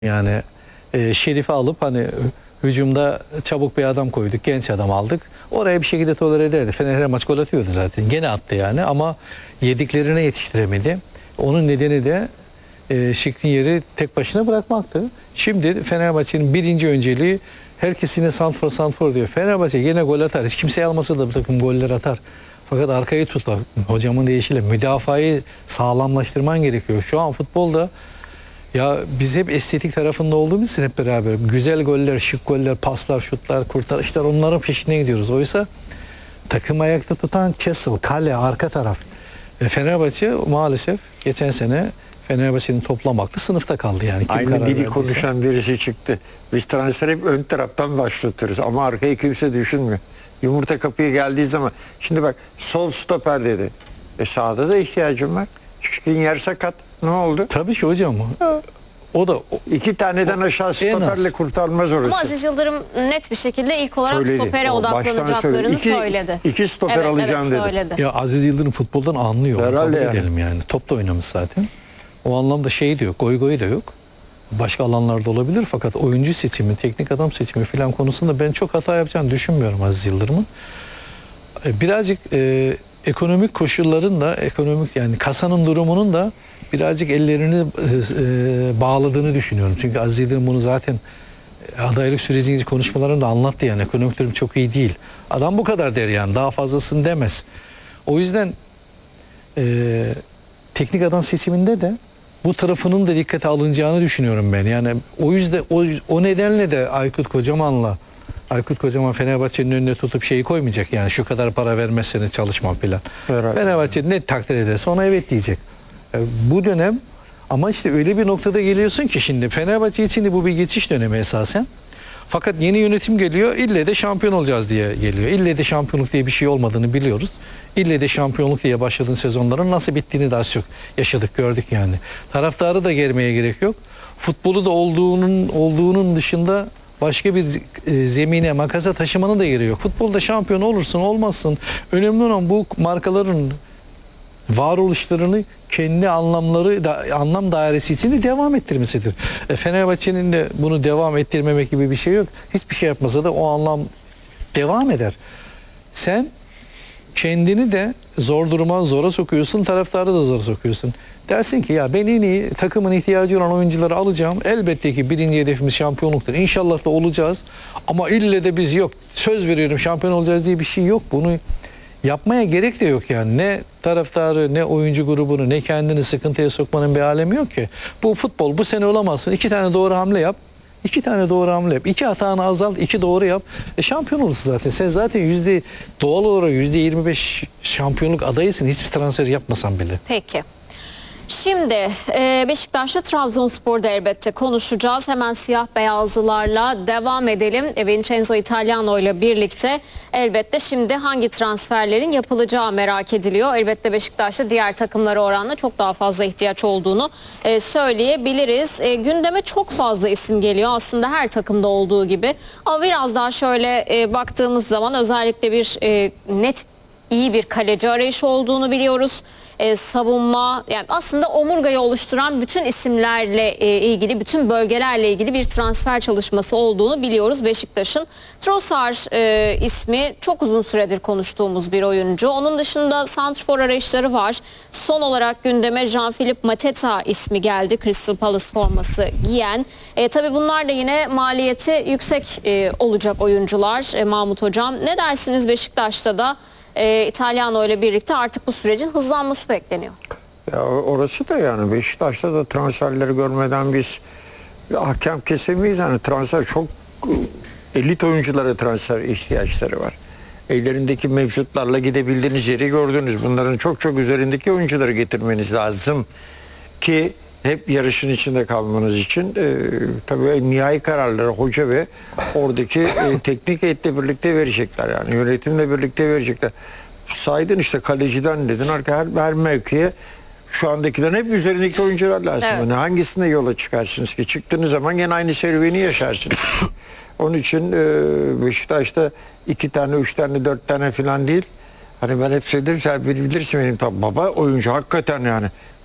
Yani Şerif'i alıp hani hücumda çabuk bir adam koyduk, genç adam aldık. Oraya bir şekilde tolere ederdi. Fener her maç gol atıyordu zaten. Gene attı yani ama yediklerine yetiştiremedi. Onun nedeni de Skriniar'ı tek başına bırakmaktı. Şimdi Fenerbahçe'nin birinci önceliği herkes yine santrfor diyor. Fenerbahçe yine gol atar. Hiç kimse almasa da bu takım goller atar. Fakat arkayı tutar. Hocamın deyişiyle müdafayı sağlamlaştırman gerekiyor. Şu an futbolda ya biz hep estetik tarafında olduğumuz için hep beraber güzel goller, şık goller, paslar, şutlar, kurtarışlar onların peşine gidiyoruz. Oysa takım ayakta tutan Kessel, kale, arka taraf. Fenerbahçe maalesef geçen sene Fenerbahçe'nin toplam aklı sınıfta kaldı yani. Kim Aynı dili konuşan birisi çıktı. Biz transfer hep ön taraftan başlatırız ama arkayı kimse düşünmüyor. Yumurta kapıya geldiği zaman şimdi bak sol stoper dedi. Sağda da ihtiyacım var. Skriniar sakat. Ne oldu? Tabii ki hocam. O da iki taneden aşağı stoperle kurtarmaz orası. Ama Aziz Yıldırım net bir şekilde ilk olarak stopere odaklanacaklarını söyledi. İki stoper alacağım dedi. Söyledi. Ya Aziz Yıldırım futboldan anlıyor. Herhalde yani. Edelim yani. Top da oynamış zaten. O anlamda şey de yok. Goy goy da yok. Başka alanlarda olabilir fakat oyuncu seçimi, teknik adam seçimi falan konusunda ben çok hata yapacağını düşünmüyorum Aziz Yıldırım'ın. Birazcık ekonomik koşulların da ekonomik yani kasanın durumunun da birazcık ellerini bağladığını düşünüyorum. Çünkü Aziz Yıldırım bunu zaten adaylık sürecindeki konuşmalarında anlattı yani ekonomik durum çok iyi değil. Adam bu kadar der yani daha fazlasını demez. O yüzden teknik adam seçiminde de bu tarafının da dikkate alınacağını düşünüyorum ben. Yani o yüzden o nedenle de Aykut Kocaman Fenerbahçe'nin önüne tutup şeyi koymayacak yani şu kadar para vermezseniz çalışmam falan. Fenerbahçe ne takdir ederse ona evet diyecek. Bu dönem ama işte öyle bir noktada geliyorsun ki şimdi Fenerbahçe için de bu bir geçiş dönemi esasen. Fakat yeni yönetim geliyor ille de şampiyon olacağız diye geliyor. İlle de şampiyonluk diye bir şey olmadığını biliyoruz. İlle de şampiyonluk diye başladığın sezonların nasıl bittiğini daha çok yaşadık gördük yani. Taraftarı da germeye gerek yok. Futbolu da olduğunun dışında başka bir zemine, makasa taşımanın da gereği yok. Futbolda şampiyon olursun, olmazsın. Önemli olan bu markaların varoluşlarını kendi anlam dairesi içinde devam ettirmesidir. Fenerbahçe'nin de bunu devam ettirmemek gibi bir şey yok. Hiçbir şey yapmasa da o anlam devam eder. Sen kendini de zora sokuyorsun, taraftarı da zora sokuyorsun. Dersin ki ya ben en iyi takımın ihtiyacı olan oyuncuları alacağım. Elbette ki birinci hedefimiz şampiyonluktur. İnşallah da olacağız. Ama ille de biz yok. Söz veriyorum şampiyon olacağız diye bir şey yok. Bunu yapmaya gerek de yok yani. Ne taraftarı, ne oyuncu grubunu, ne kendini sıkıntıya sokmanın bir alemi yok ki. Bu futbol, bu sene olamazsın. 2 tane doğru hamle yap. 2 tane doğru hamle yap. 2 hatanı azalt, 2 doğru yap. Şampiyon olursun zaten. Sen zaten doğal olarak %25 şampiyonluk adayısın. Hiçbir transfer yapmasan bile. Peki. Şimdi Beşiktaş'la Trabzonspor'da elbette konuşacağız. Hemen siyah beyazlılarla devam edelim. Vincenzo Italiano ile birlikte elbette şimdi hangi transferlerin yapılacağı merak ediliyor. Elbette Beşiktaş'ta diğer takımlara oranla çok daha fazla ihtiyaç olduğunu söyleyebiliriz. Gündeme çok fazla isim geliyor aslında her takımda olduğu gibi. Ama biraz daha şöyle baktığımız zaman özellikle bir net iyi bir kaleci arayışı olduğunu biliyoruz. Savunma yani aslında omurgayı oluşturan bütün isimlerle ilgili, bütün bölgelerle ilgili bir transfer çalışması olduğunu biliyoruz Beşiktaş'ın. Trossard ismi çok uzun süredir konuştuğumuz bir oyuncu. Onun dışında santrfor arayışları var. Son olarak gündeme Jean-Philippe Mateta ismi geldi. Crystal Palace forması giyen. Tabii bunlar da yine maliyeti yüksek olacak oyuncular Mahmut Hocam. Ne dersiniz Beşiktaş'ta da? İtalyano ile birlikte artık bu sürecin hızlanması bekleniyor. Ya orası da yani Beşiktaş'ta da transferleri görmeden biz hakem kesemeyiz. Yani transfer çok elit oyunculara transfer ihtiyaçları var. Ellerindeki mevcutlarla gidebildiğiniz yeri gördünüz. Bunların çok üzerindeki oyuncuları getirmeniz lazım ki hep yarışın içinde kalmanız için tabii nihai kararları hoca ve oradaki teknik heyetle birlikte verecekler yani yönetimle birlikte verecekler. Saydın işte kaleciden dedin her mevkiye şu andakilerin hep üzerindeki oyuncular lazım. Evet. Yani hangisine yola çıkarsınız ki çıktığınız zaman gene aynı serüveni yaşarsınız. Onun için Beşiktaş'ta 2 tane 3 tane 4 tane falan değil. Hani ben hep söylerim sen bilirsin benim baba oyuncu hakikaten yani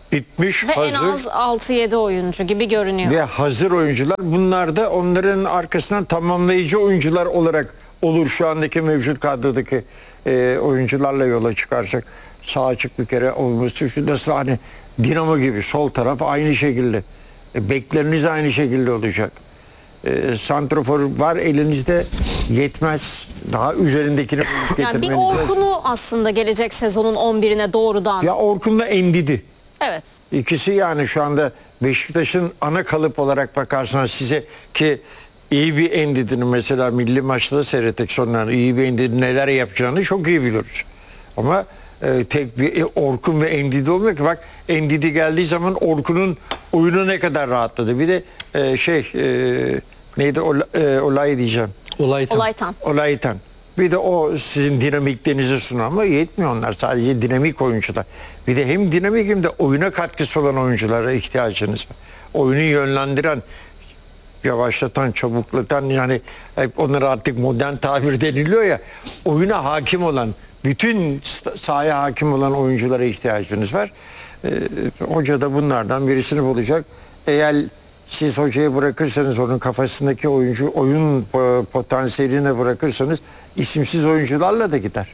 bitmiş, Ve hazır en az 6-7 oyuncu gibi görünüyor. ve hazır oyuncular. Bunlar da onların arkasından tamamlayıcı oyuncular olarak olur şu andaki mevcut kadrodaki oyuncularla yola çıkarsak. Sağ açık bir kere olması. Şu nasıl hani Dinamo gibi sol taraf aynı şekilde. Bekleriniz aynı şekilde olacak. Santrofor var elinizde, yetmez. Daha üzerindekini bulup Yani bir getirmeniz lazım. Orkun'u aslında gelecek sezonun 11'ine doğrudan. Ya Orkun'la Endidi. Evet. İkisi yani şu anda Beşiktaş'ın ana kalıp olarak bakarsanız size ki iyi bir Endidi'nin mesela milli maçta da seyrettik sonlarında iyi bir Endidi neler yapacağını çok iyi biliyoruz. Ama tek bir Orkun ve Endidi olmuyor ki. Bak Endidi geldiği zaman Orkun'un oyunu ne kadar rahatladı. Bir de neydi olay diyeceğim. Olaytan. Olaytan. Bir de o sizin dinamiklerinizi sunan ama yetmiyor onlar. Sadece dinamik oyuncular. Bir de hem dinamik hem de oyuna katkısı olan oyunculara ihtiyacınız var. Oyunu yönlendiren, yavaşlatan, çabuklatan yani hep onlara artık modern tabir deniliyor ya. Oyuna hakim olan, bütün sahaya hakim olan oyunculara ihtiyacınız var. Hoca da bunlardan birisini bulacak. Eğer siz hocaya bırakırsanız onun kafasındaki oyun potansiyeline bırakırsanız isimsiz oyuncularla da gider.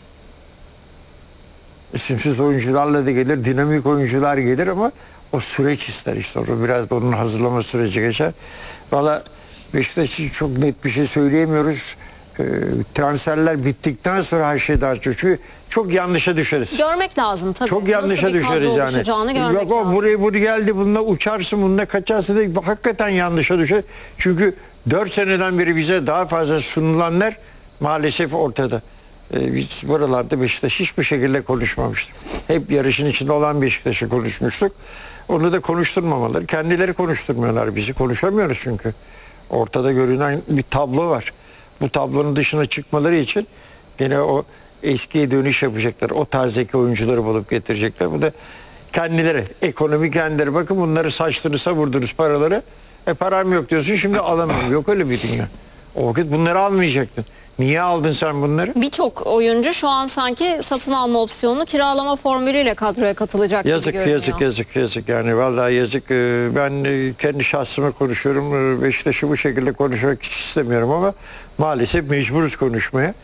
İsimsiz oyuncularla da gelir, dinamik oyuncular gelir ama o süreç ister işte. Biraz da onun hazırlama süreci geçer. Valla Beşiktaş için çok net bir şey söyleyemiyoruz. Transferler bittikten sonra her şey daha çok. Çünkü çok yanlışa düşeriz. Görmek lazım tabii. Çok yanlışa Nasıl bir kadro düşeriz yani. oluşacağını görmek Yok o lazım. buraya geldi bununla uçarsın bununla kaçarsın da hakikaten yanlışa düşer. Çünkü 4 seneden beri bize daha fazla sunulanlar maalesef ortada. Biz buralarda Beşiktaş hiçbir şekilde konuşmamıştık. Hep yarışın içinde olan Beşiktaş'ı konuşmuştuk. Onu da konuşturmamaları. Kendileri konuşturmuyorlar bizi. Konuşamıyoruz çünkü. Ortada görünen bir tablo var. Bu tablonun dışına çıkmaları için gene o eskiye dönüş yapacaklar. O tarzdaki oyuncuları bulup getirecekler. Bu da kendileri, ekonomi kendileri. Bakın bunları saçtınız, savurdunuz paraları. Param yok diyorsun şimdi alamıyorum. Yok öyle bir dünya. O vakit bunları almayacaktın. Niye aldın sen bunları? Birçok oyuncu şu an sanki satın alma opsiyonunu kiralama formülüyle kadroya katılacak gibi Yazık, görünüyor. yazık yani vallahi yazık. Ben kendi şahsıma konuşuyorum. Beşiktaş'ı bu şekilde konuşmak hiç istemiyorum ama maalesef mecburuz konuşmaya.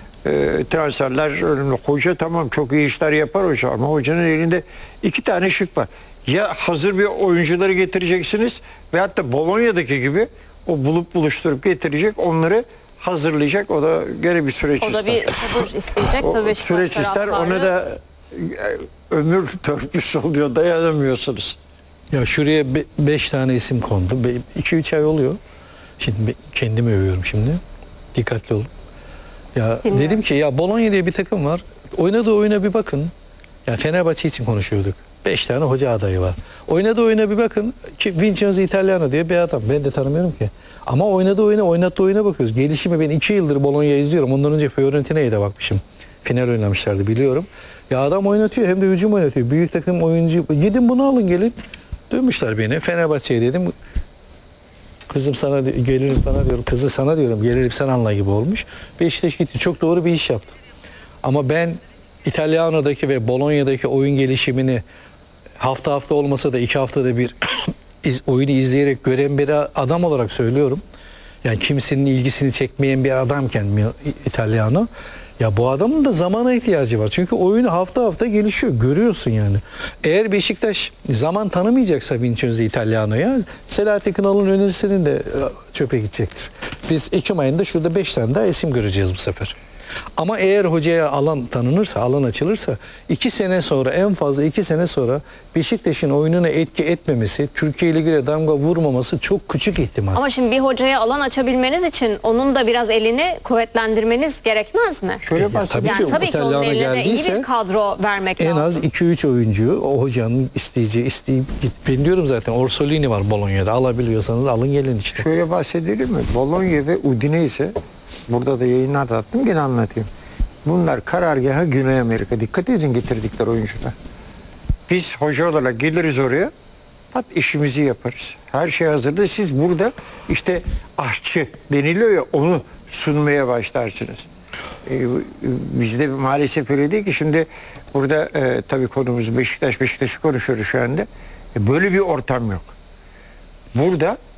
Transferler önemli. Hoca tamam çok iyi işler yapar hoca ama hocanın elinde 2 tane şık var. Ya hazır bir oyuncuları getireceksiniz veyahut da Bolonya'daki gibi o bulup buluşturup getirecek onları hazırlayacak. O da gene bir süreç ister. O da bir sabır isteyecek O tabii Beşiktaş süreç ister. taraftarı. Ona da ömür törpüsü oluyor. Dayanamıyorsunuz. Ya şuraya 5 tane isim kondu. 2-3 ay oluyor. Şimdi kendimi övüyorum şimdi. Dikkatli olun. Ya Dinliyorum. dedim ki ya Bologna diye bir takım var. Oynadığı oyuna bir bakın. Yani Fenerbahçe için konuşuyorduk. 5 tane hoca adayı var. Oynadığı oyuna bir bakın. Ki Vincenzo Italiano diye bir adam. Ben de tanımıyorum ki. Ama oynattığı oyuna bakıyoruz. Gelişimi ben 2 yıldır Bologna'yı izliyorum. Ondan önce Fiorentina'ya da bakmışım. Final oynamışlardı biliyorum. Ya adam oynatıyor hem de hücum oynatıyor. Büyük takım oyuncu. Gidin bunu alın gelin. Dönmüşler beni. Fenerbahçe'ye dedim. Kızım sana gelirim sana diyorum. Kızı sana diyorum. Gelirim sen anla gibi olmuş. Beşiktaş gitti. Çok doğru bir iş yaptı. Ama ben İtalyano'daki ve Bologna'daki oyun gelişimini hafta olmasa da 2 haftada bir oyunu izleyerek gören bir adam olarak söylüyorum. Yani kimsenin ilgisini çekmeyen bir adamken İtalyano. Ya bu adamın da zamana ihtiyacı var. Çünkü oyunu hafta gelişiyor. Görüyorsun yani. Eğer Beşiktaş zaman tanımayacaksa Vincenzo Italiano'ya Selahattin Kınal'ın önerisinin de çöpe gidecektir. Biz Ekim ayında şurada 5 tane daha isim göreceğiz bu sefer. Ama eğer hocaya alan tanınırsa, alan açılırsa 2 sene sonra en fazla 2 sene sonra Beşiktaş'ın oyununa etki etmemesi, Türkiye Ligi'ne damga vurmaması çok küçük ihtimal. Ama şimdi bir hocaya alan açabilmeniz için onun da biraz elini kuvvetlendirmeniz gerekmez mi? Şöyle bahsedeyim. Yani tabii ki onun İtalyano eline iyi geldiyse bir kadro vermek en lazım. az 2-3 oyuncu o hocanın isteyip ben diyorum zaten Orsolini var Bolonya'da alabiliyorsanız alın gelin işte. Şöyle bahsedelim mi? Bologna ve Udinese burada da yayınlarda attım gene anlatayım. Bunlar karargahı Güney Amerika. Dikkat edin getirdikleri oyuncular. Biz hoca olarak geliriz oraya. işimizi yaparız. Her şey hazırda. Siz burada işte aşçı deniliyor ya onu sunmaya başlarsınız. Bizde maalesef öyle değil ki. Şimdi burada tabii konumuz Beşiktaş'ı konuşuyoruz şu anda. Böyle bir ortam yok. Burada